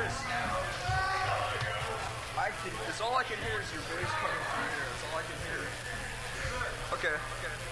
All I can hear is your voice coming through here. That's all I can hear. Okay.